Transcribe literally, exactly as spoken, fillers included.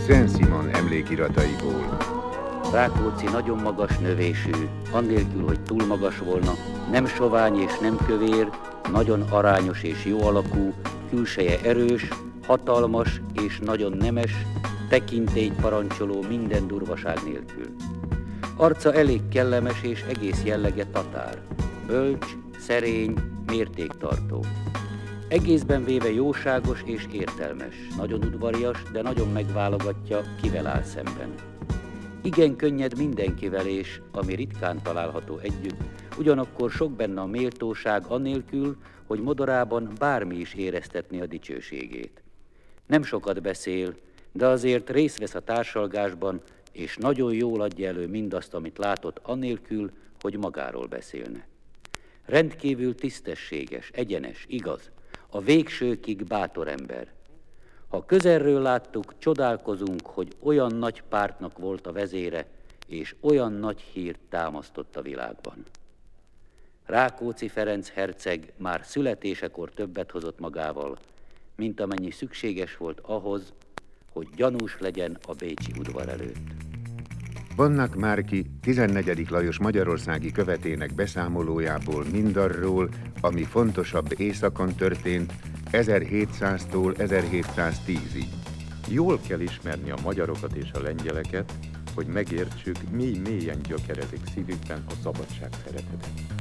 Saint-Simon emlékirataiból. Rákóczi nagyon magas növésű, annélkül, hogy túl magas volna, nem sovány és nem kövér, nagyon arányos és jó alakú, külseje erős, hatalmas és nagyon nemes, tekintélyt parancsoló minden durvaság nélkül. Arca elég kellemes és egész jellege tatár, bölcs, szerény, mértéktartó. Egészben véve jóságos és értelmes, nagyon udvarias, de nagyon megválogatja, kivel áll szemben. Igen könnyed mindenkivel és, ami ritkán található együtt, ugyanakkor sok benne a méltóság annélkül, hogy modorában bármi is éreztetni a dicsőségét. Nem sokat beszél, de azért részt vesz a társalgásban, és nagyon jól adja elő mindazt, amit látott, annélkül, hogy magáról beszélne. Rendkívül tisztességes, egyenes, igaz, a végsőkig bátor ember. Ha közelről láttuk, csodálkozunk, hogy olyan nagy pártnak volt a vezére, és olyan nagy hírt támasztott a világban. Rákóczi Ferenc herceg már születésekor többet hozott magával, mint amennyi szükséges volt ahhoz, hogy gyanús legyen a bécsi udvar előtt. Vannak Márki tizennegyedik Lajos magyarországi követének beszámolójából mindarról, ami fontosabb északon történt ezerhétszáztól ezerhétszáztízig. Jól kell ismerni a magyarokat és a lengyeleket, hogy megértsük, mély-mélyen gyökerezik szívükben a szabadság szeretete.